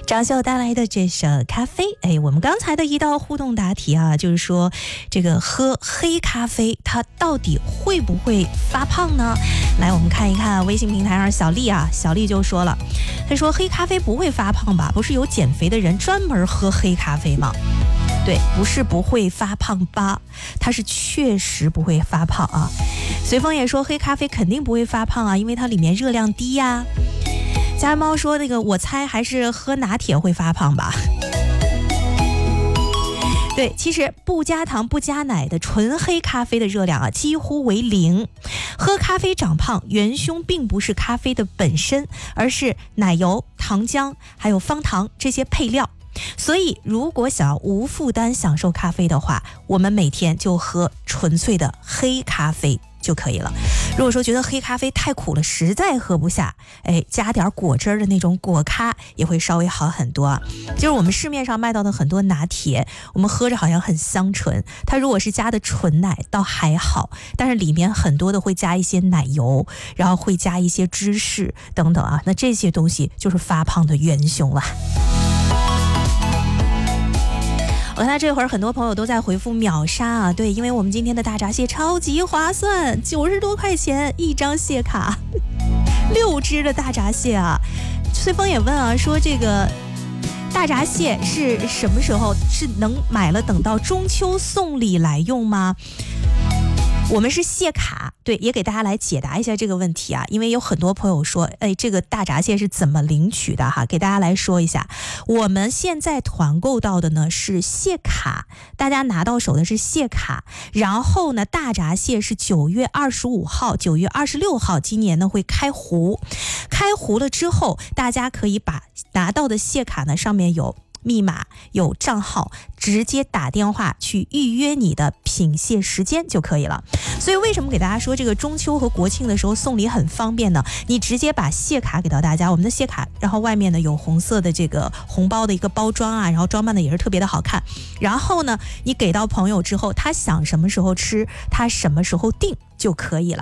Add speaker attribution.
Speaker 1: 张秀带来的这首咖啡。我们刚才的一道互动答题啊，就是说这个喝黑咖啡它到底会不会发胖呢？来，我们看一看微信平台上小丽啊，小丽就说了，她说黑咖啡不会发胖吧？不是有减肥的人专门喝黑咖啡吗？对，不是不会发胖吧，它是确实不会发胖啊。随风也说黑咖啡肯定不会发胖啊，因为它里面热量低呀。家猫说那个我猜还是喝拿铁会发胖吧。对，其实不加糖不加奶的纯黑咖啡的热量啊几乎为0。喝咖啡长胖元凶并不是咖啡的本身，而是奶油、糖浆还有方糖这些配料。所以如果想要无负担享受咖啡的话，我们每天就喝纯粹的黑咖啡就可以了。如果说觉得黑咖啡太苦了，实在喝不下，加点果汁的那种果咖也会稍微好很多啊。就是我们市面上卖到的很多拿铁，我们喝着好像很香醇，它如果是加的纯奶倒还好，但是里面很多的会加一些奶油，然后会加一些芝士等等啊，那这些东西就是发胖的元凶了。我看这会儿很多朋友都在回复秒杀啊，对，因为我们今天的大闸蟹超级划算，90多块钱一张蟹卡，6只的大闸蟹啊。随风也问啊，说这个大闸蟹是什么时候，是能买了等到中秋送礼来用吗？我们是蟹卡，对，也给大家来解答一下这个问题啊，因为有很多朋友说，这个大闸蟹是怎么领取的哈？给大家来说一下，我们现在团购到的呢是蟹卡，大家拿到手的是蟹卡，然后呢，大闸蟹是9月25号、9月26号，今年呢会开壶，开壶了之后，大家可以把拿到的蟹卡呢上面有密码有账号，直接打电话去预约你的品蟹时间就可以了。所以为什么给大家说这个中秋和国庆的时候送礼很方便呢？你直接把蟹卡给到大家，我们的蟹卡，然后外面呢有红色的这个红包的一个包装啊，然后装扮的也是特别的好看。然后呢，你给到朋友之后，他想什么时候吃，他什么时候订就可以了。